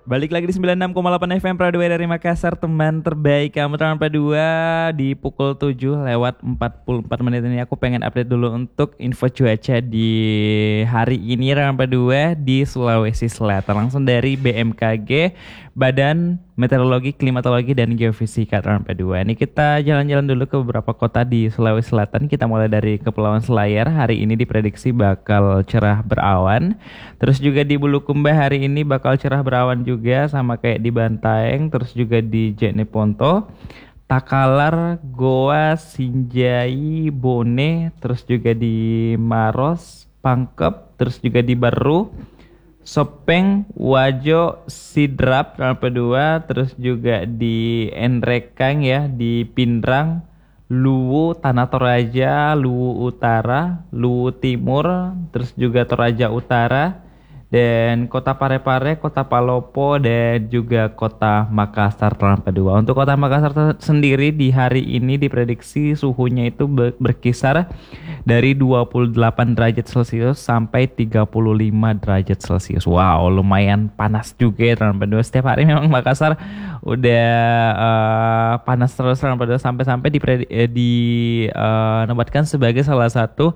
Balik lagi di 96,8 FM Pradua dari Makassar, teman terbaik kamu teman Pradua. Di pukul 7 lewat 44 menit ini aku pengen update dulu untuk info cuaca di hari ini teman Pradua di Sulawesi Selatan. Langsung dari BMKG, Badan Meteorologi, Klimatologi, dan Geofisika teman Pradua. Ini kita jalan-jalan dulu ke beberapa kota di Sulawesi Selatan. Kita mulai dari Kepulauan Selayar. Hari ini diprediksi bakal cerah berawan. Terus juga di Bulukumba hari ini bakal cerah berawan juga sama kayak di Bantaeng, terus juga di Jeneponto, Takalar, Goa, Sinjai, Bone, terus juga di Maros, Pangkep, terus juga di Baru, Sopeng, Wajo, Sidrap, sampai dua, terus juga di Enrekang ya, di Pindrang, Luwu, Tanah Toraja, Luwu Utara, Luwu Timur, terus juga Toraja Utara, dan Kota Parepare, Kota Palopo, dan juga Kota Makassar terlambat dua. Untuk Kota Makassar sendiri di hari ini diprediksi suhunya itu berkisar dari 28 derajat Celcius sampai 35 derajat Celcius. Wow, lumayan panas juga ya terlambat dua. Setiap hari memang Makassar udah panas terus terlambat dua sampai-sampai dinobatkan sebagai salah satu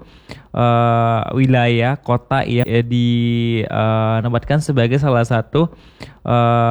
wilayah kota yang dinobatkan sebagai salah satu